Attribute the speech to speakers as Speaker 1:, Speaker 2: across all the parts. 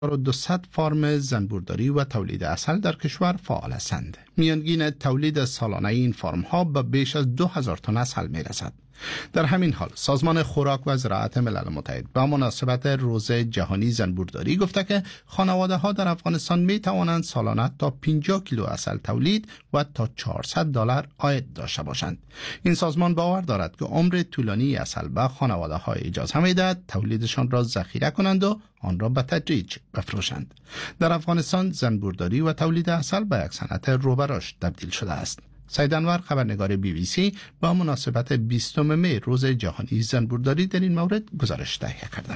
Speaker 1: 200 فارم زنبورداری و تولید عسل در کشور فعال هستند. میانگین تولید سالانه این فارم ها به بیش از 2000 تن عسل می رسد. در همین حال سازمان خوراک و زراعت ملل متحد با مناسبت روز جهانی زنبورداری گفته که خانواده ها در افغانستان می توانند سالانه تا 50 کیلو عسل تولید و تا $400 عاید داشته باشند. این سازمان باور دارد که عمر طولانی عسل به خانواده های اجازه می دهد تولیدشان را ذخیره کنند و آن را به تدریج بفروشند. در افغانستان زنبورداری و تولید عسل به یک صنعت رو به رشد تبدیل شده است. سید انور خبرنگار BBC با مناسبت 20 می روز جهانی زنبورداری در این مورد گزارش تهیه کرده.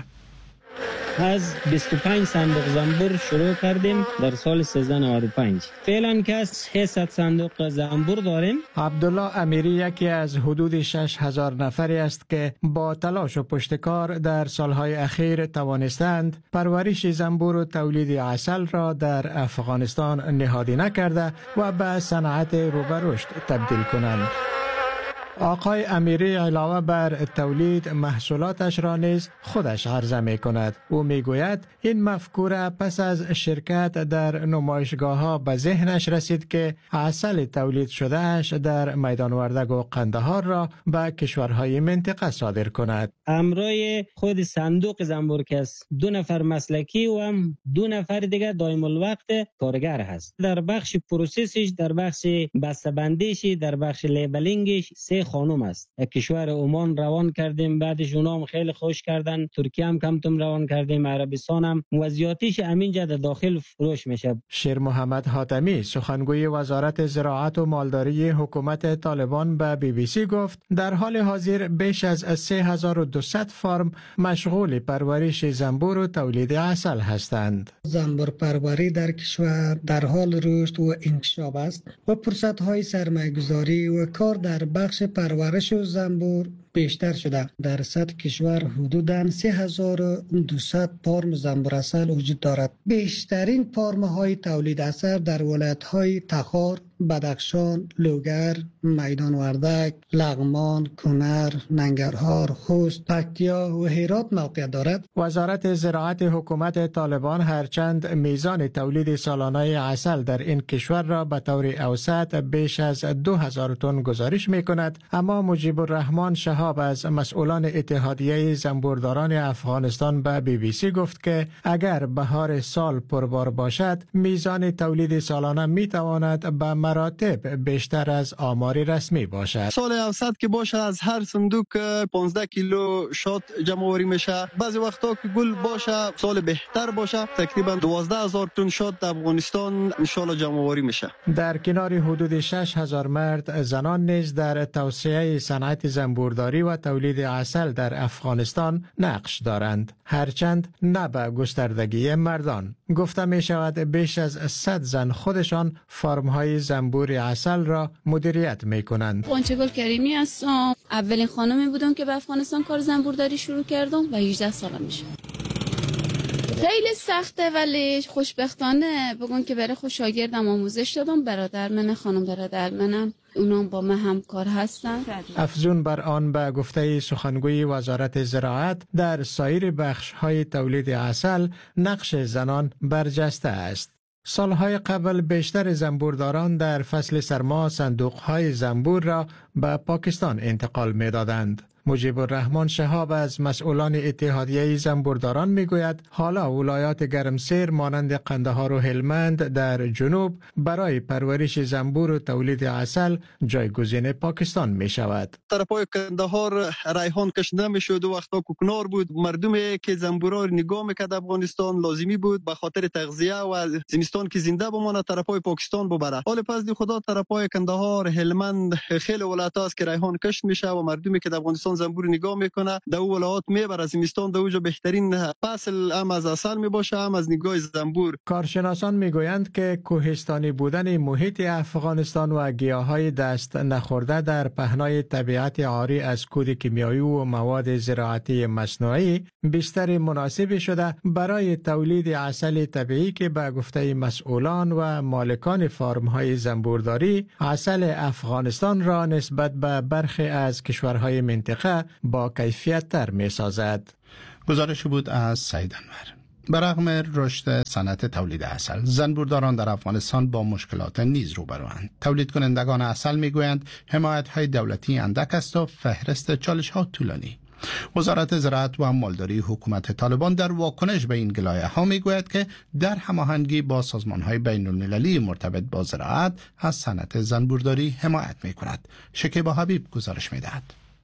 Speaker 2: از 25 صندوق زنبور شروع کردیم در سال 1395. فعلا که از 600 صندوق زنبور داریم.
Speaker 3: عبدالله امیری یکی از حدود 6000 نفری است که با تلاش و پشتکار در سالهای اخیر توانستند پرورش زنبور و تولید عسل را در افغانستان نهادینه کرده و به صنعت رو به رشد تبدیل کنند. آقای امیری علاوه بر تولید محصولاتش را نیز خودش عرضه می کند. او می گوید این مفکوره پس از شرکت در نمایشگاه ها به ذهنش رسید که عسل تولید شده اش در میدان وردگ و قندهار را به کشورهای منطقه صادر کند.
Speaker 2: امرای خود صندوق زنبور که است 2 نفر مسلکی و هم 2 نفر دیگه دائم الوقت کارگر هست. در بخش پروسسش، در بخش بسته‌بندیش، در بخش لیبلینگش 3 خانم است. کشور عمان روان کردیم، بعدش اونا هم خیلی خوش کردن، ترکیه هم کمتم روان کردیم، عربستان هم وضعیتش همینجا در داخل فروش میشه.
Speaker 3: شیر محمد حاتمی سخنگوی وزارت زراعت و مالداری حکومت طالبان به BBC گفت در حال حاضر بیش از 3200 فارم مشغول پرورش زنبور و تولید عسل هستند.
Speaker 4: زنبور پروری در کشور در حال رشد و انکشاف است و فرصت‌های سرمایه‌گذاری و کار در بخش پرورش زنبور بیشتر شده. در سطح کشور حدوداً 3200 فارم زنبور عسل وجود دارد. بیشترین فارم‌های تولید عسل در ولایت‌های تخار، بدخشان، لوگر، میدان وردک، لغمان، کنر، ننگرهار، خوست، پکتیا و هرات موقعیت دارد.
Speaker 3: وزارت زراعت حکومت طالبان هرچند میزان تولید سالانه عسل در این کشور را به طور اوسط بیش از 2000 تن گزارش می‌کند، اما مجیب الرحمن شهاب از مسئولان اتحادیه زنبورداران افغانستان به BBC گفت که اگر بهار سال پربار باشد میزان تولید سالانه می‌تواند به مراتب بیشتر از آمار رسمی باشد.
Speaker 5: سال اوسط که باشه از هر صندوق 15 کیلو شات جمع آوری میشه. بعضی وقتا که گل باشه سال بهتر باشه تقریبا 12000 تن شات در افغانستان ان شاء الله جمع آوری میشه.
Speaker 3: در کنار حدود 6000 مرد، زنان نیز در توسعه صنعت زنبورداری و تولید عسل در افغانستان نقش دارند، هرچند نه به گستردگی مردان. گفته می شود بیش از 100 زن خودشان فارم‌های زنبور عسل را مدیریت می کنند.
Speaker 6: قنچه گل کریمی هستم. اولین خانمی بودم که به افغانستان کار زنبورداری شروع کردم و 18 سالم میشه. خیلی سخته ولی خوشبختانه بگم که برای خوش شاگردم آموزش دادم. برادر من، خانم برادر منم، اونام با من همکار هستن.
Speaker 3: افزون بر آن به گفته سخنگوی وزارت زراعت در سایر بخش‌های تولید عسل نقش زنان برجسته است. سالهای قبل بیشتر زنبورداران در فصل سرما صندوق‌های زنبور را به پاکستان انتقال می‌دادند. مجیب الرحمن شهاب از مسئولان اتحادیه زنبورداران میگوید حالا ولایات گرمسیر مانند قندهار و هلمند در جنوب برای پرورش زنبور و تولید عسل جایگزین پاکستان می شود.
Speaker 5: طرفای قندهار ریحان کشیده میشد و وقتا کوکنار بود. مردمی که زنبورا رو نگاه میکرد افغانستان لازمی بود به خاطر تغذیه و زمستان که زنده بمانه طرفای پاکستان ببره. حال پس دی خدا طرفای قندهار هلمند خیلی ولایت است که ریحان کشت میشه و مردمی که در افغانستان زنبور نگاه میکنه در اون ولایات میبره. زمستان در اونجا بهترین فصل هم از عسل میباشه هم از نگاه زنبور.
Speaker 3: کارشناسان میگویند که کوهستانی بودن محیط افغانستان و گیاهای دست نخورده در پهنای طبیعت عاری از کود کیمیایی و مواد زراعتی مصنوعی بستر مناسبی شده برای تولید عسل طبیعی که به گفته مسئولان و مالکان فارم‌های زنبورداری عسل افغانستان را نسبت به برخی از کشورهای منطقه با کیفیت تر می سازد.
Speaker 1: گزارش بود از سید انور. برغم رشد صنعت تولید عسل، زنبورداران در افغانستان با مشکلات نیز روبروند. تولید کنندگان عسل میگویند حمایت‌های دولتی اندک است و فهرست چالش‌ها طولانی. وزارت زراعت و مالداری حکومت طالبان در واکنش به این گلایه‌ها میگوید که در هماهنگی با سازمان‌های بین‌المللی مرتبط با زراعت از صنعت زنبورداری حمایت می‌کند. شکیبا حبیب گزارش می‌دهد.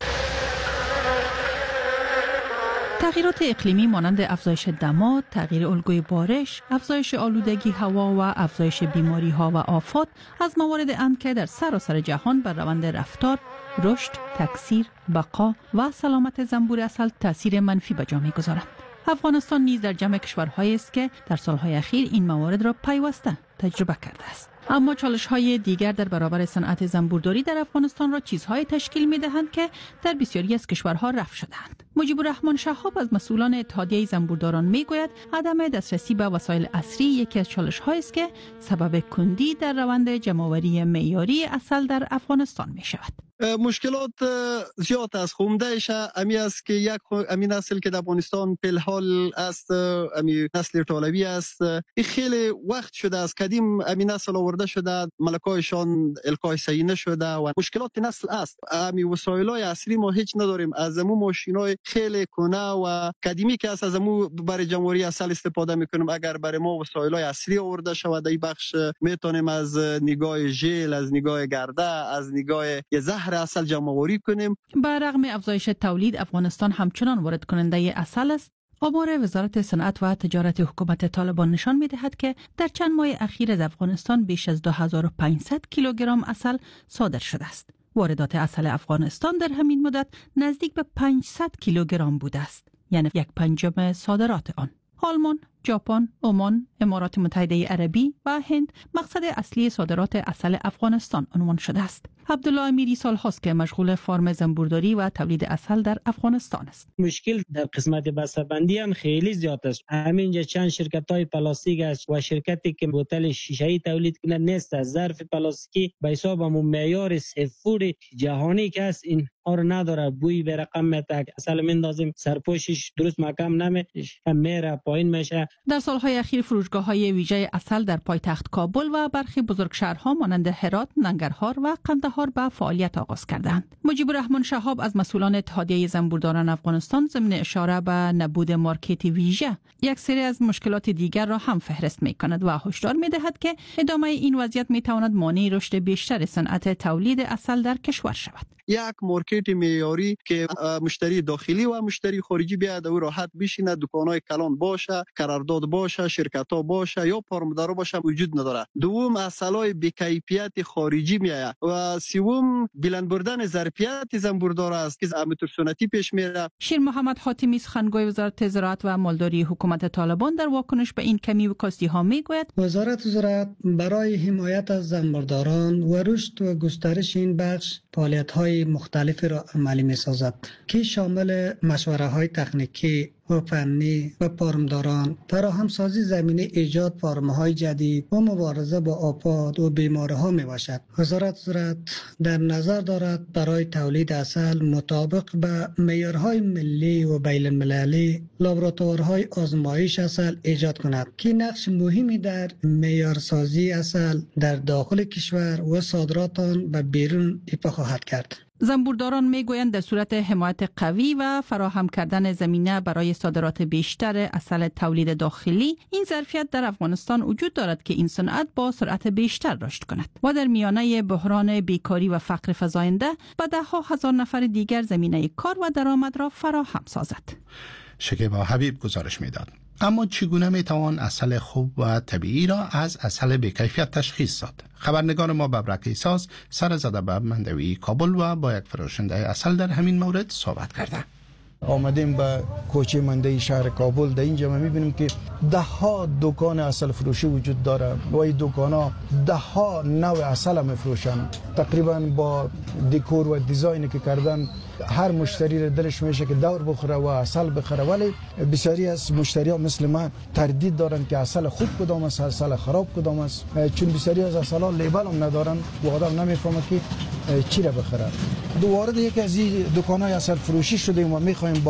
Speaker 7: تغییرات اقلیمی مانند افزایش دما، تغییر الگوی بارش، افزایش آلودگی هوا و افزایش بیماری‌ها و آفات از موارد اند که در سراسر جهان بر روند رفتار، رشد، تکثیر، بقا و سلامت زنبور عسل تأثیر منفی به جا می‌گذارند. افغانستان نیز در جمع کشورهایی است که در سالهای اخیر این موارد را پیوسته تجربه کرده است. اما چالش‌های دیگر در برابر صنعت زنبورداری در افغانستان را چیزهای تشکیل می‌دهند که در بسیاری از کشورها رفع شده‌اند. مجیب الرحمن شهاب از مسئولان اتحادیه زنبورداران می‌گوید عدم دسترسی به وسایل عصری یکی از چالش‌هایی است که سبب کندی در روند جمع‌آوری معیاری عسل در افغانستان می‌شود.
Speaker 5: مشکلات زیاد است. عمده‌اش امی است که امی نسل که در افغانستان فی‌الحال است، امی نسل طالبی است، این خیلی وقت شده است قدیم امی نسل آورده شده، ملکایشان القای صحیح نشده و مشکلات نسل است. امی وسایل‌های عصری ما هیچ نداریم. از امو ماشین‌های خیلی کنه و قدیمی که است از امو برای جمع‌آوری عسل استفاده می‌کنیم. اگر برای ما وسایل‌های عصری آورده شود این بخش میتونیم از نگاه ژل، از نگاه گرده، از نگاه زهر عسل جمع‌آوری کنیم.
Speaker 7: با رغم افزایش تولید، افغانستان همچنان وارد کننده عسل است. آمار وزارت صنعت و تجارت حکومت طالبان نشان می‌دهد که در چند ماه اخیر از افغانستان بیش از 2500 کیلوگرم عسل صادر شده است. واردات عسل افغانستان در همین مدت نزدیک به 500 کیلوگرم بوده است، یعنی 1/5 صادرات آن. آلمان، ژاپن، عمان، امارات متحده عربی و هند مقصد اصلی صادرات عسل افغانستان عنوان شده است. عبدالله امیری سال هاست که مشغول فارم زنبورداری و تولید عسل در افغانستان است.
Speaker 2: مشکل در قسمت بسته‌بندی هم خیلی زیاد است. همینجا چند شرکت‌های پلاستیک است و شرکتی که بوتل شیشه‌ای تولید کنه نیست، از ظرف پلاستیکی به حساب همون معیار سفور جهانی که است این رو نداره. بوی به رقم میتک عسل میندازیم سرپوشش درست محکم نمیشه، میره پایین میشه.
Speaker 7: در سالهای اخیر فروشگاه‌های ویژه عسل در پایتخت کابل و برخی بزرگ شهرها مانند هرات، ننگرهار و قندهار به فعالیت آغاز کردند. مجیب الرحمن شهاب از مسئولان اتحادیه زنبورداران افغانستان ضمن اشاره به نبود مارکت ویژه یک سری از مشکلات دیگر را هم فهرست می‌کند و هشدار می‌دهد که ادامه این وضعیت می‌تواند مانع رشد بیشتر صنعت تولید عسل در کشور شود.
Speaker 5: یک مارکت معیاری که مشتری داخلی و مشتری خارجی بیاد او راحت بشینه، دکان‌های کلان باشه، قرارداد باشه، شرکت‌ها باشه یا فارمدارا باشه وجود نداره. دوم عسل‌های بی‌کیفیت خارجی میآید و سوم بلند بردن ظرفیت زنبوردار است که امتر سنتی پیش میره.
Speaker 7: شیر محمد حاتمی سخنگوی وزارت زراعت و مالداری حکومت طالبان در واکنش به این کمی و کاستی‌ها میگوید
Speaker 4: وزارت زراعت برای حمایت از زنبورداران و رشد و گسترش این بخش فعالیت‌های مختلفی را عملی می‌سازد که شامل مشوره‌های تکنیکی و فنی و فارمداران، فراهمسازی زمینه ایجاد فارم‌های جدید و مبارزه با آفات و بیماری‌ها میباشد. وزارت زراعت در نظر دارد برای تولید عسل مطابق به معیارهای ملی و بین‌المللی لابراتوارهای آزمایش عسل ایجاد کند که نقش مهمی در معیارسازی عسل در داخل کشور و صادرات آن به بیرون ایفا خواهد کرد.
Speaker 7: زنبورداران میگویند در صورت حمایت قوی و فراهم کردن زمینه برای صادرات بیشتر عسل تولید داخلی، این ظرفیت در افغانستان وجود دارد که این صنعت با سرعت بیشتر رشد کند و در میانه بحران بیکاری و فقر فزاینده به ده‌ها هزار نفر دیگر زمینه کار و درآمد را فراهم سازد.
Speaker 1: شکیبا حبیب گزارش میداد. اما چگونه میتوان عسل خوب و طبیعی را از عسل بی‌کیفیت تشخیص داد؟ خبرنگار ما ببرک ایساز سر زده به مندوی کابل و با یک فروشنده عسل در همین مورد صحبت کرده.
Speaker 8: آمدیم به کوچه منده شهر کابل. در اینجا ما میبینیم که ده ها دکان عسل فروشی وجود داره و این دکان ها ده ها نوع عسل میفروشن. تقریبا با دکور و دیزاینی که کردن هر مشتری دلش میشه که دور بخوره و عسل بخره، ولی بسیاری از مشتری ها مثل من تردید دارن که عسل خوب کدام است، عسل خراب کدام است، چون بسیاری از عسل ها لیبل هم ندارن و آدم نمیفهمه که چی را بخره. وارد یکی از این دکان های عسل فروشی شدیم و میخوایم با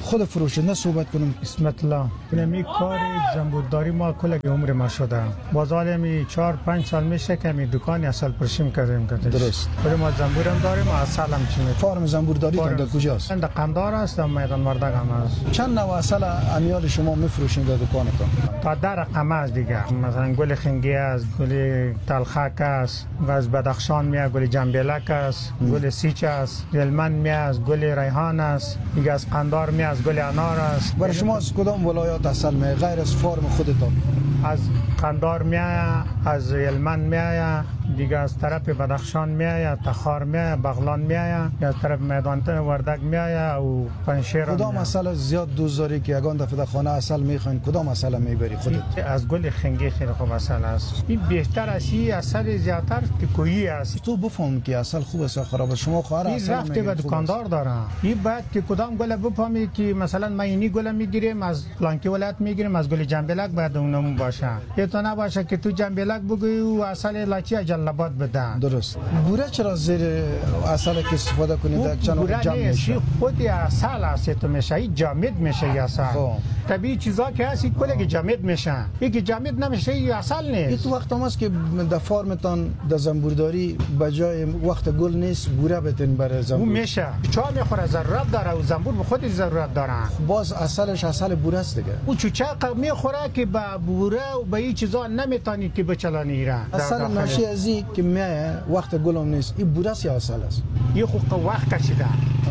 Speaker 8: خود فروشنده صحبت کنم.
Speaker 9: بسمت الله. نمی کار زنبورداری ما کل عمر ما شده. بازار می 4-5 سال میشه که می دکان عسل پرشیم کردیم.
Speaker 8: درست.
Speaker 9: ولی ما زنبورم داریم و عسل هم چی می.
Speaker 8: فارم زنبورداری در کجاست؟
Speaker 9: در قندار است، در میدان وردگ هم است.
Speaker 8: چند نوع عسل امیال شما میفروشین در دکانتون؟
Speaker 9: تا در رقم است دیگه. مثلا گل خنگی است، گل تلخک است، از بدخشان میاد گل جنبلک است، گل سیچ است، هلمند میاد گل ریحان است، دیگه از قندار میاد گل انار است.
Speaker 8: برای شما از کدام ولایت عسل می غیر از فارم خودتان؟
Speaker 9: از قندار میاد، از هلمند میاد، دیگه از طرف بدخشان میاد، تخار میاد، بغلان میاد، از طرف میدان وردگ میاد و پنشیر.
Speaker 8: کدام عسل زیاد دوست داری که یگان دفعه در خانه عسل میخواین کدام عسل میبری خودت؟
Speaker 9: از گل خنگی خیلی خوب عسل است. این بهتر است، این عسل زیادتر که کویی است.
Speaker 8: تو بفهم که عسل خوب است یا خراب است. شما خواهر
Speaker 9: این
Speaker 8: عسل
Speaker 9: رفته به دکاندار داره. این بعد که کدام گل بفهمی که مثلا ما اینی گل میگیریم از فلانکی ولایت میگیریم از گل جنبلک بعد اونم باشه. یه تو نباشه که تو جنبلک بگویی و عسل لاچی جلبات بده.
Speaker 8: درست. بوره چرا زیر عسل که استفاده کنید چون جمع میشه؟
Speaker 9: خود عسل است تو میشه، این جامد میشه عسل. طبیعی چیزا که هست کلی جامد میشه. یکی جامد نمیشه این عسل نیست.
Speaker 8: تو وقت هست که در فارمتان در زنبورداری بجای وقت گل نیست بوره بتین برای زنبور.
Speaker 9: اون میشه. چا میخوره ضرورت داره و زنبور به خودش ضرورت داره.
Speaker 8: باز عسلش عسل بوره است دیگه.
Speaker 9: اون چوچه میخوره که به بوره و به این چیزا نمیتونی که بچلانی را.
Speaker 8: عسل ناشی از این که میایه وقت گلم نیست. این بوره است یا عسل است؟
Speaker 9: این خود وقت کشیده.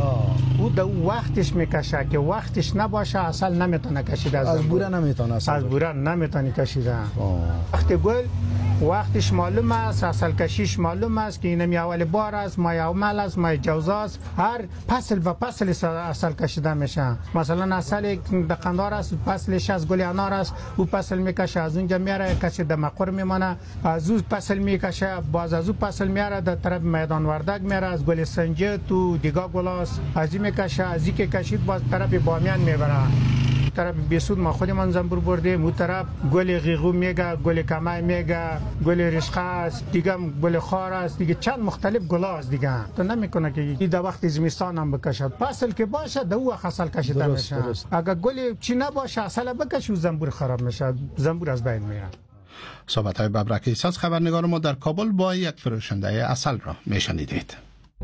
Speaker 9: او در وقتش میکشه که وقتش نباشه عسل نمیتونه کشیده.
Speaker 8: از بوره نمیتونه عسل.
Speaker 9: از بوره نمیتونه کشیده. وقت گل وقتش معلوم است، عسل کشیش معلوم است که اینم اول بار است، مای اول است، مای جوزا است. هر فصل و فصل عسل کشیده میشه. مثلا عسل در قندار است، فصلش از گل انار است، او فصل میکشه از اونجا میاره کشیده مقر میمونه، از اون فصل میکشه باز از اون فصل میاره در طرف میدان وردگ میاره از گل سنجد تو دیگه گلاس از این میکشه، از این که کشید باز طرف بامیان میبره. طرف بیسود ما خودمان زنبور بردیم، اون طرف گل غیغو میگه، گل کمای میگه، گل رشقه است، دیگه گل خار است، دیگه چند مختلف گلا است دیگه. تو نمیکنه که در وقت زمستان هم بکشد. فصل که باشه در او عسل کشیده میشه. اگر گل چی نباشه عسل بکشه زنبور خراب میشه، زنبور از بین میره.
Speaker 1: صحبت‌های ببرک ساز خبرنگار ما در کابل با یک فروشنده عسل را میشنیدید.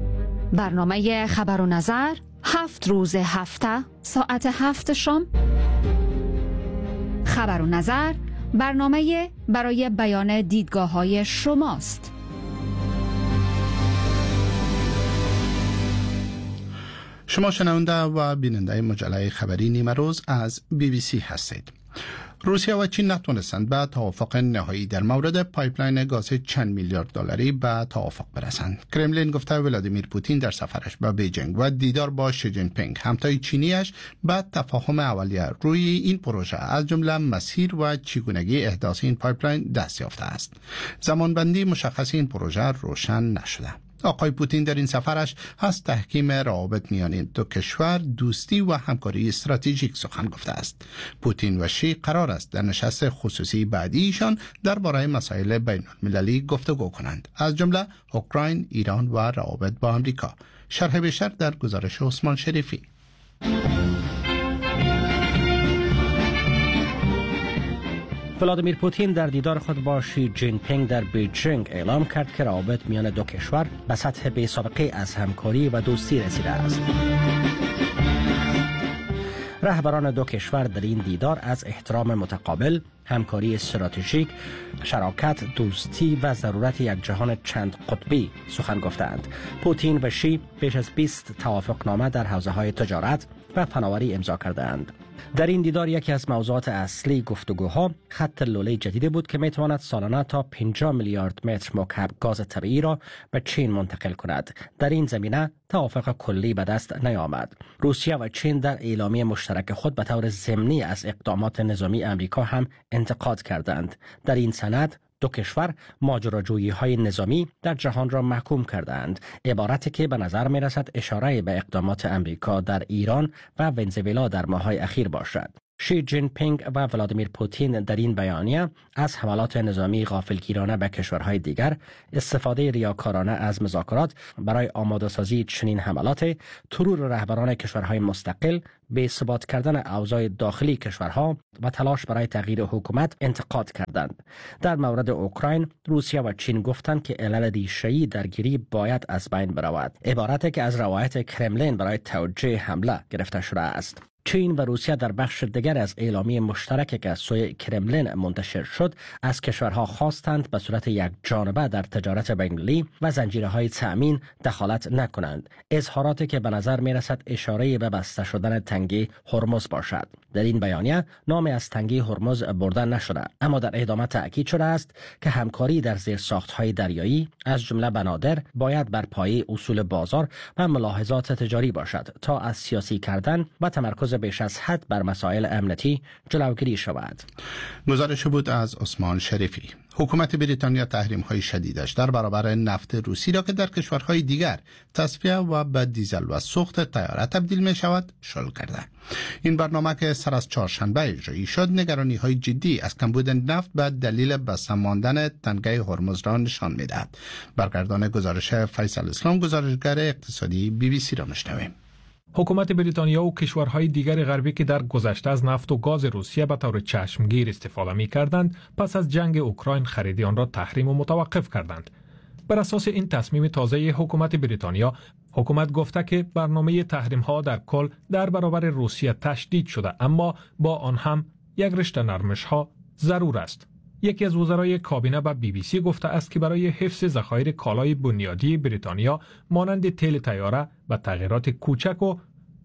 Speaker 10: برنامه خبر و نظر 7 روز هفته ساعت 7 شام. خبر و نظر برنامه برای بیان دیدگاه‌های شماست.
Speaker 1: شما شنونده و بیننده مجله خبری نیمه روز از BBC هستید. روسیه و چین نتونستند به توافق نهایی در مورد پایپلاین گاز چند میلیارد دلاری به توافق برسند. کرملین گفته ولادیمیر پوتین در سفرش به بیجینگ و دیدار با شی جین پینگ همتای چینیش به تفاهم اولیه روی این پروژه از جمله مسیر و چگونگی احداث این پایپلاین دست یافته است. زمانبندی مشخص این پروژه روشن نشده. آقای پوتین در این سفرش از تحکیم روابط میان دو کشور، دوستی و همکاری استراتژیک سخن گفته است. پوتین و شی قرار است در نشست خصوصی بعدیشان درباره مسائل بین المللی گفتگو کنند، از جمله اوکراین، ایران و روابط با آمریکا. شرح بیشتر در گزارش عثمان شریفی.
Speaker 11: ولادیمیر پوتین در دیدار خود با شی جین پینگ در بیجینگ اعلام کرد که روابط میان دو کشور به سطح بی سابقه از همکاری و دوستی رسیده است. رهبران دو کشور در این دیدار از احترام متقابل، همکاری استراتژیک، شراکت، دوستی و ضرورت یک جهان چند قطبی سخن گفتند. پوتین و شی بیش از 20 توافقنامه در حوزه‌های تجارت و فناوری امضا کردند. در این دیدار یکی از موضوعات اصلی گفتگوها خط لوله جدیدی بود که میتواند سالانه تا 50 میلیارد متر مکعب گاز طبیعی را به چین منتقل کند. در این زمینه توافق کلی به دست نیامد. روسیه و چین در اعلامیه مشترک خود به طور ضمنی از اقدامات نظامی امریکا هم انتقاد کردند. در این سند دو کشور ماجراجویی‌های نظامی در جهان را محکوم کردند، عبارتی که به نظر می‌رسد اشاره به اقدامات امریکا در ایران و ونزوئلا در ماه‌های اخیر باشد. شی جین پینگ و ولادیمیر پوتین در این بیانیه از حملات نظامی غافلگیرانه به کشورهای دیگر، استفاده ریاکارانه از مذاکرات برای آماده سازی چنین حملات، ترور رهبران کشورهای مستقل، به ثبات کردن اوضاع داخلی کشورها و تلاش برای تغییر حکومت انتقاد کردند. در مورد اوکراین، روسیه و چین گفتند که علل ریشه‌ای درگیری باید از بین برود. عبارتی که از روایت کرملین برای توجیه حمله گرفته شده است. چین و روسیه در بخش دیگر از اعلامیه مشترکی که از سوی کرملین منتشر شد، از کشورها خواستند به صورت یک جانبه در تجارت بین‌المللی و زنجیره‌های تأمین دخالت نکنند. اظهاراتی که به نظر می‌رسد اشاره به بسته شدن تنگه هرمز باشد. در این بیانیه نامی از تنگه هرمز برده نشده، اما در ادامه تأکید شده است که همکاری در زیرساخت‌های دریایی از جمله بنادر باید بر پایه اصول بازار و ملاحظات تجاری باشد تا از سیاسی کردن و تمرکز بیش از حد بر مسائل امنیتی جلوگیری شود.
Speaker 1: گزارش بود از عثمان شریفی. حکومت بریتانیا تحریم‌های شدیدش در برابر نفت روسی را که در کشورهای دیگر تصفیه و به دیزل و سوخت طیاره تبدیل می شود شل کرده. این برنامه که سر از چهارشنبه اجرایی شد، نگرانی‌های جدی از کمبود نفت به دلیل بسته ماندن تنگه هرمز را نشان می‌دهد. برگردان گزارش فیصل اسلام، گزارشگر اقتصادی BBC را می‌شنویم.
Speaker 12: حکومت بریتانیا و کشورهای دیگر غربی که در گذشته از نفت و گاز روسیه به طور چشمگیر استفاده می کردند، پس از جنگ اوکراین خرید آن را تحریم و متوقف کردند. بر اساس این تصمیم تازه حکومت بریتانیا، حکومت گفته که برنامه تحریم ها در کل در برابر روسیه تشدید شده، اما با آن هم یک رشته نرمش ها ضرور است. یکی از وزرای کابینه به BBC گفته است که برای حفظ ذخایر کالای بنیادی بریتانیا مانند تیل طیاره و تغییرات کوچک و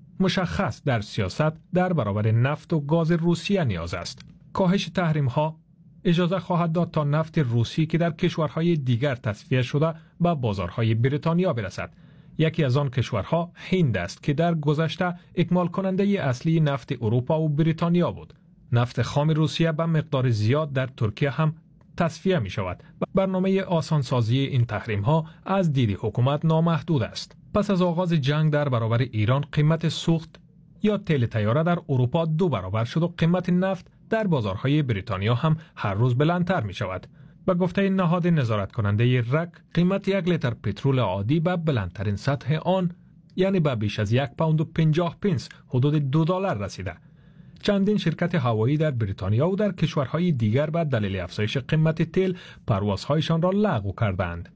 Speaker 12: مشخص در سیاست در برابر نفت و گاز روسیه نیاز است. کاهش تحریم ها اجازه خواهد داد تا نفت روسی که در کشورهای دیگر تصفیه شده به بازارهای بریتانیا برسد. یکی از آن کشورها هند است که در گذشته اکمال کننده اصلی نفت اروپا و بریتانیا بود. نفت خام روسیه به مقدار زیاد در ترکیه هم تصفیه می شود. برنامه آسانسازی این تحریم ها از دید حکومت نامحدود است. پس از آغاز جنگ در برابر ایران، قیمت سوخت یا تیل طیاره در اروپا 2 برابر شد و قیمت نفت در بازارهای بریتانیا هم هر روز بلندتر می شود. به گفته نهاد نظارت کننده رک، قیمت 1 لیتر پترول عادی به بلندترین سطح آن، یعنی به بیش از 1 پوند و 50 پنس، حدود $2 رسیده. چندین شرکت هوایی در بریتانیا و در کشورهای دیگر به دلیل افزایش قیمت تیل پروازهایشان را لغو کردند.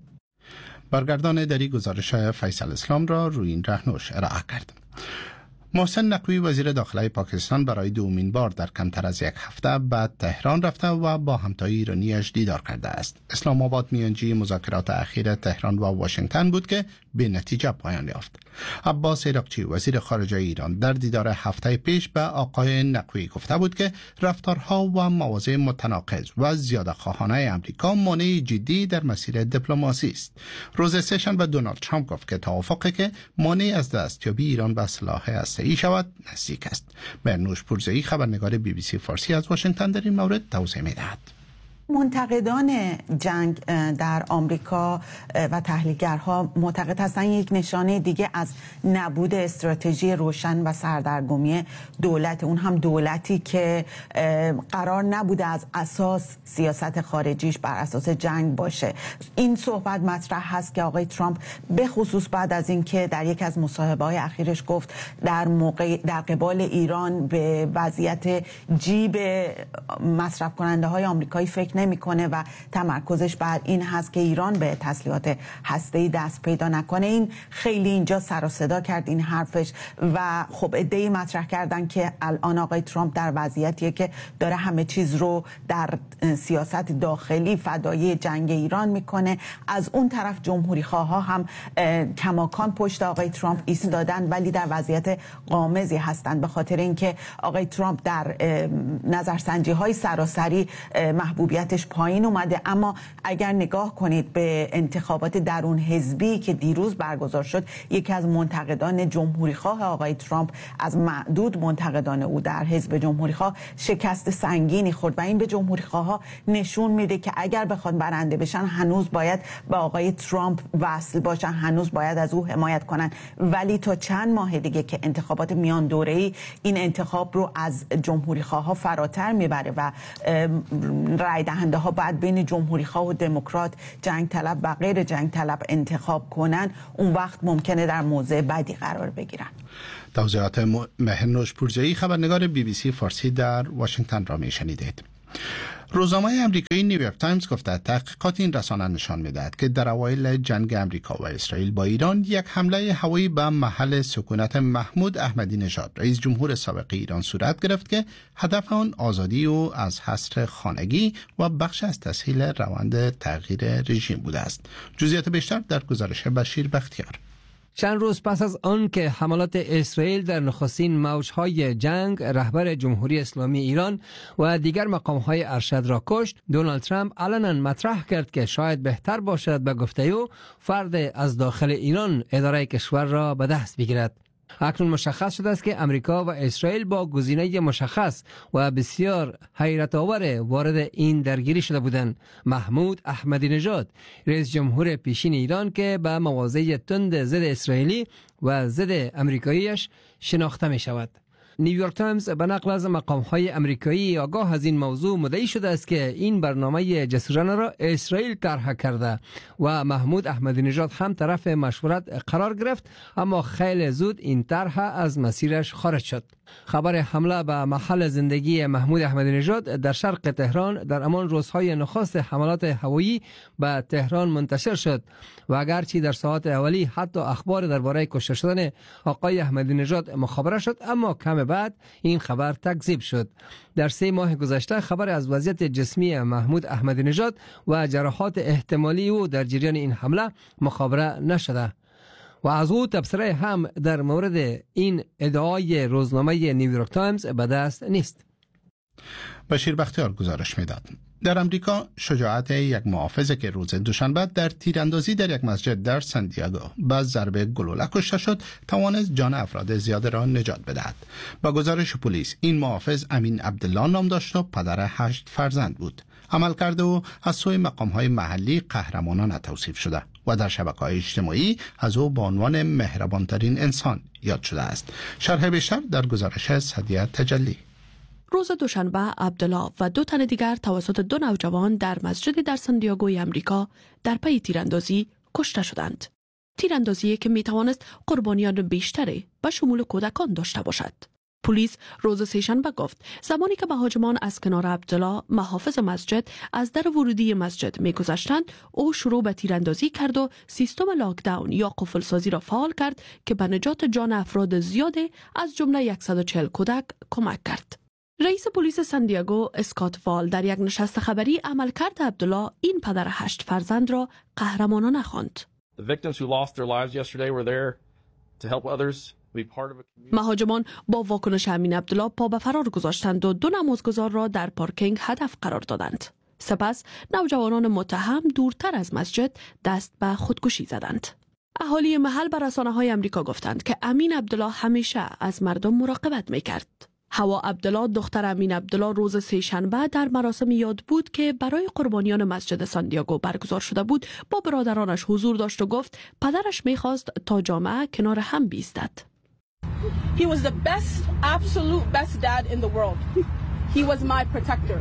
Speaker 1: برگردان دری گزارش فیصل اسلام را روی این رهنوش ارائه کرد. محسن نقوی وزیر داخلی پاکستان برای دومین بار در کمتر از یک هفته به تهران رفته و با همتای ایرانیش دیدار کرده است. اسلام آباد میانجی مذاکرات اخیر تهران و واشنگتن بود که به نتیجه پایان یافت. عباس عراقچی وزیر خارجه ایران در دیدار هفته پیش به آقای نقوی گفته بود که رفتارها و مواضع متناقض و زیاده‌خواهانه امریکا مانع جدی در مسیر دیپلماسی است. روز سه‌شنبه دونالد ترامپ گفت که توافقی که مانع از دستیابی ایران به سلاح هسته‌ای شود نزدیک است. مرنوش پورزئی خبرنگار BBC فارسی از واشنگتن در این مورد توضیح می‌دهد.
Speaker 13: منتقدان جنگ در آمریکا و تحلیلگرها معتقد هستند یک نشانه دیگه از نبود استراتژی روشن و سردرگمی دولت، اون هم دولتی که قرار نبوده از اساس سیاست خارجیش بر اساس جنگ باشه. این صحبت مطرح هست که آقای ترامپ به خصوص بعد از اینکه در یک از مصاحبه‌های اخیرش گفت در قبال ایران به وضعیت جیب مصرف کننده های آمریکایی فکر نمیکنه و تمرکزش بر این هست که ایران به تسلیحات هسته‌ای دست پیدا نکنه. این خیلی اینجا سر و صدا کرد این حرفش و خب عده‌ای مطرح کردن که الان آقای ترامپ در وضعیتیه که داره همه چیز رو در سیاست داخلی فدایی جنگ ایران میکنه. از اون طرف جمهوری خواها هم کماکان پشت آقای ترامپ ایستادن ولی در وضعیت غامضی هستند به خاطر اینکه آقای ترامپ در نظرسنجی های سراسری محبوبیت اهمیتش پایین اومده. اما اگر نگاه کنید به انتخابات درون حزبی که دیروز برگزار شد، یکی از منتقدان جمهوریخواه آقای ترامپ از معدود منتقدان او در حزب جمهوریخواه شکست سنگینی خورد و این به جمهوریخواها نشون میده که اگر بخواد برنده بشن هنوز باید به آقای ترامپ وصل باشن، هنوز باید از او حمایت کنن. ولی تا چند ماه دیگه که انتخابات میان دوره‌ای این انتخاب رو از جمهوریخواها فراتر میبره و رای دهنده ها بعد بین جمهوریخواه و دموکرات، جنگ طلب و غیر جنگ طلب انتخاب کنن، اون وقت ممکنه در موضع بدی قرار بگیرن.
Speaker 1: توضیحات مهرنوش پورزایی خبرنگار BBC فارسی در واشنگتن را میشنیدید. روزنامه امریکایی نیویورک تایمز گفته تحقیقات این رسانه نشان می‌دهد که در اوایل جنگ امریکا و اسرائیل با ایران یک حمله هوایی به محل سکونت محمود احمدی نژاد رئیس جمهور سابق ایران صورت گرفت که هدف آن آزادی او از حصر خانگی و بخش از تسهیل روند تغییر رژیم بوده است. جزئیات بیشتر در گزارش بشیر بختیار.
Speaker 14: چند روز پس از آن که حملات اسرائیل در نخستین موجهای جنگ رهبر جمهوری اسلامی ایران و دیگر مقامهای ارشد را کشت، دونالد ترامپ علنا مطرح کرد که شاید بهتر باشد به گفته او فرد از داخل ایران اداره کشور را به دست بگیرد. اکنون مشخص شده است که امریکا و اسرائیل با گزینه مشخص و بسیار حیرت آور وارد این درگیری شده بودند. محمود احمدی نژاد رئیس جمهور پیشین ایران که به مواضع تند ضد اسرائیلی و ضد امریکاییش شناخته می شود. نیویورک تایمز به نقل از مقام‌های امریکایی آگاه از این موضوع مدعی شده است که این برنامه جسورانه را اسرائیل طرح کرده و محمود احمدی نژاد هم طرف مشورت قرار گرفت، اما خیلی زود این طرح از مسیرش خارج شد. خبر حمله به محل زندگی محمود احمدی نژاد در شرق تهران در همان روزهای نخست حملات هوایی به تهران منتشر شد و اگرچه در ساعات اولی حتی اخبار درباره کشته شدن آقای احمدی نژاد مخابره شد، اما کم بعد این خبر تکذیب شد. در 3 ماه گذشته خبر از وضعیت جسمی محمود احمدی نژاد و جراحات احتمالی او در جریان این حمله مخابره نشده و از او تبصره هم در مورد این ادعای روزنامه نیویورک تایمز به دست نیست.
Speaker 1: بشیر بختیار گزارش میداد. در امریکا شجاعت یک محافظ که روز دوشنبه در تیراندازی در یک مسجد در سندیاگو با ضربه گلوله کشته شد توانست جان افراد زیاده را نجات بدهد. با گزارش پلیس این محافظ امین عبدالله نام داشت و پدر 8 فرزند بود. عملکرد او از سوی مقام‌های محلی قهرمانانه توصیف شده و در شبکه‌های اجتماعی از او به عنوان مهربانترین انسان یاد شده است. شرح بیشتر در گزارش سدیه تجلی.
Speaker 15: روز دوشنبه عبدالله و 2 تن دیگر توسط 2 نوجوان در مسجدی در سندیاگوی امریکا در پی تیراندازی کشته شدند. تیراندازی که می توانست قربانیان بیشتری به شمول کودکان داشته باشد. پلیس روز سه‌شنبه گفت زمانی که مهاجمان از کنار عبدالله محافظ مسجد از در ورودی مسجد می‌گذشتند، او شروع به تیراندازی کرد و سیستم لاکداون یا قفل‌سازی را فعال کرد که به نجات جان افراد زیاده از جمله 140 کودک کمک کرد. رئیس پلیس سندیاگو اسکات وال در یک نشست خبری عملکرد عبدالله این پدر 8 فرزند را قهرمانانه خواند. مهاجمان با واکنش امین عبدالله پا به فرار گذاشتند و 2 نمازگزار را در پارکینگ هدف قرار دادند. سپس نوجوانان متهم دورتر از مسجد دست به خودکشی زدند. اهالی محل به رسانه‌های امریکا گفتند که امین عبدالله همیشه از مردم مراقبت می‌کرد. حوا عبدالله دختر امین عبدالله روز سه‌شنبه در مراسم یاد بود که برای قربانیان مسجد سندیاگو برگزار شده بود با برادرانش حضور داشت و گفت پدرش می‌خواست تا جامعه کنار هم بیستد.
Speaker 16: He was the best, absolute best dad in the world. He was my protector.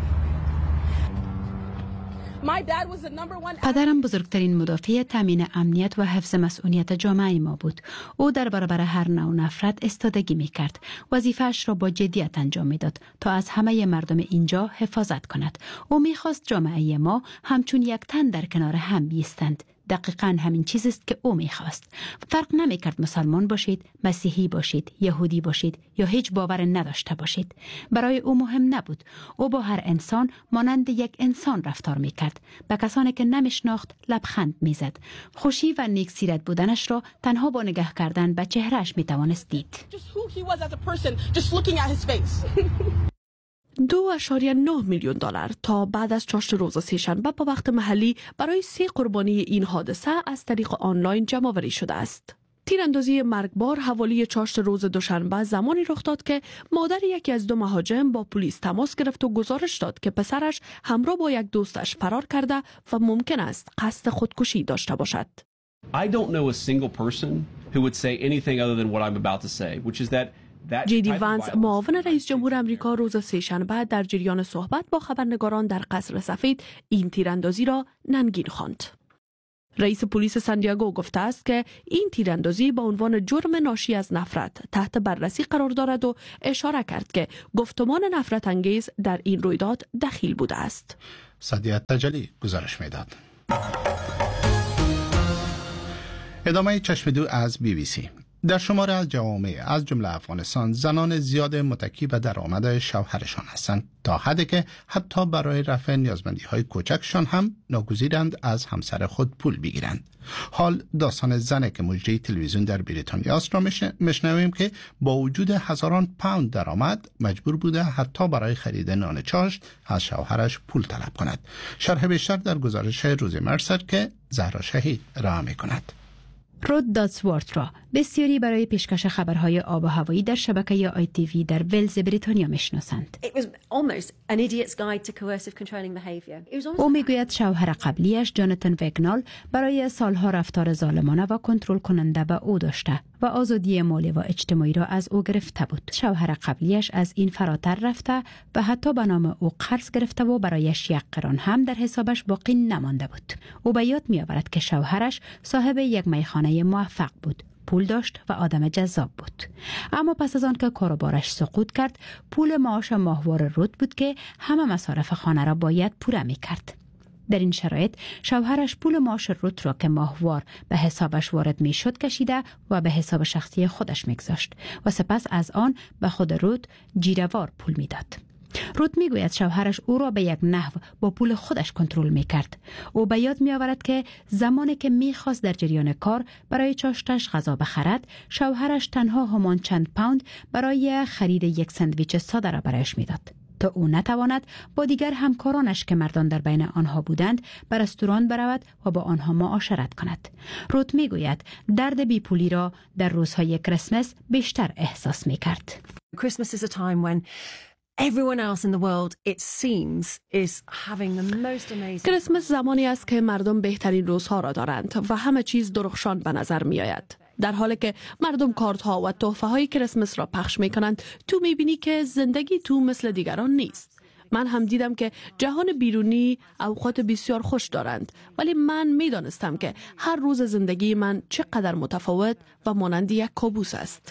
Speaker 17: پدرم بزرگترین مدافع تامین امنیت و حفظ مسئولیت جامعه ما بود. او در برابر هر نوع نفرت ایستادگی می‌کرد. وظیفه‌اش را با جدیت انجام می‌داد تا از همه مردم اینجا حفاظت کند. او می‌خواست جامعه ما همچون یک تن در کنار هم بیستند. دقیقاً همین چیزی است که او می‌خواست. فرق نمی‌کرد مسلمان باشید، مسیحی باشید، یهودی باشید یا هیچ باور نداشته باشید. برای او مهم نبود. او با هر انسان مانند یک انسان رفتار می‌کرد. به کسانی که نمی‌شناخت لبخند می‌زد. خوشی و نیک سیرت بودنش را تنها با نگاه کردن به چهرهش می‌توانست دید.
Speaker 15: $2.9 میلیون تا بعد از چاشت روز سه‌شنبه با وقت محلی برای 3 قربانی این حادثه از طریق آنلاین جمع‌آوری شده است. تیراندازی مرگبار حوالی چاشت روز دوشنبه زمانی رخ داد که مادر یکی از 2 مهاجم با پلیس تماس گرفت و گزارش داد که پسرش همراه با یک دوستش فرار کرده و ممکن است قصد خودکشی داشته باشد.
Speaker 18: I don't know a single person who would say anything other than what I'm about to say, which is that
Speaker 15: جی وانس معاون رئیس جمهور امریکا روز سه‌شنبه در جریان صحبت با خبرنگاران در قصر سفید این تیراندازی را ننگین خواند. رئیس پلیس سندیاگو گفته است که این تیراندازی با عنوان جرم ناشی از نفرت تحت بررسی قرار دارد و اشاره کرد که گفتمان نفرت انگیز در این رویداد دخیل بوده است.
Speaker 1: صدیق تجلی گزارش میداد. ادامه چشمدو از BBC. در شماره از جوامع از جمله افغانستان زنان زیاد متکی به درآمد شوهرشان هستند تا حدی که حتی برای رفع نیازمندی‌های کوچکشان هم ناگزیرند از همسر خود پول بگیرند. حال داستان زنی که مجری تلویزیون در بریتانیا است را میشنویم که با وجود هزاران پوند درآمد مجبور بوده حتی برای خرید نان چاشت از شوهرش پول طلب کند. شرح بیشتر در گزارش روزی مرسر که زهرا شهید ارائه می‌کند.
Speaker 17: رود داتسورت را بسیاری برای پیشکش خبرهای آب و هوایی در شبکه ITV در ولز بریتانیا میشناسند. او میگوید شوهر قبلیش جاناتان وگنال برای سالها رفتار ظالمانه و کنترل کننده به او داشته و آزادی مالی و اجتماعی را از او گرفته بود. شوهر قبلیش از این فراتر رفته و حتی به نام او قرض گرفته و برایش یک قران هم در حسابش باقی نمانده بود. او به یاد میآورد که شوهرش صاحب یک میخانه موفق بود، پول داشت و آدم جذاب بود. اما پس از آن که کاروبارش سقوط کرد، پول معاش ماهوار رود بود که همه مصارف خانه را باید پوره می کرد. در این شرایط شوهرش پول معاش رود را که ماهوار به حسابش وارد می شد کشیده و به حساب شخصی خودش می گذاشت و سپس از آن به خود رود جیره‌وار پول می داد. رود می گوید شوهرش او را به یک نحو با پول خودش کنترل می کرد. او به یاد می آورد که زمانی که می خواست در جریان کار برای چاشتش غذا بخرد، شوهرش تنها همان چند پوند برای خرید یک ساندویچ ساده را برایش می داد تا او نتواند با دیگر همکارانش که مردان در بین آنها بودند به رستوران برود و با آنها معاشرت کند. رود می گوید درد بیپولی را در روزهای کریسمس بیشتر احساس می کرد.
Speaker 19: Christmas is a time when everyone else in the world, it seems, is having the most amazing.
Speaker 15: کریسمس زمانی است که مردم بهترین روزها را دارند و همه چیز درخشان به نظر می آید. در حالی که مردم کارت ها و تحفه های کریسمس را پخش می کنند، تو می بینی که زندگی تو مثل دیگران نیست. من هم دیدم که جهان بیرونی اوقات بسیار خوش دارند، ولی من می دانستم که هر روز زندگی من چقدر متفاوت و مانند یک کابوس است.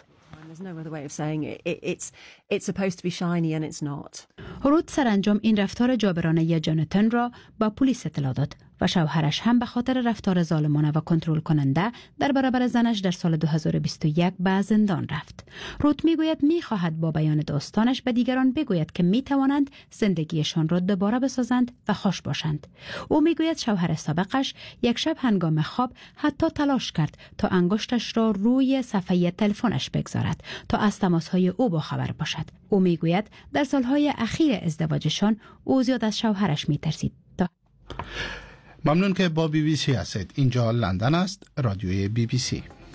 Speaker 15: رود سرانجام این رفتار جابرانه جاناتان را با پلیس اطلاع داد و شوهرش هم به خاطر رفتار ظالمانه و کنترل کننده در برابر زنش در سال 2021 به زندان رفت. رود میگوید میخواهد با بیان داستانش به دیگران بگوید که میتوانند زندگیشان را دوباره بسازند و خوش باشند. او میگوید شوهر سابقش یک شب هنگام خواب حتی تلاش کرد تا انگشتش را روی صفحه تلفنش بگذارد تا از تماسهای او باخبر باشد. او میگوید در سالهای اخیر ازدواجشان او زیاد از شوهرش میترسید.
Speaker 1: ممنون که با BBC هستید. اینجا لندن است، رادیوی BBC.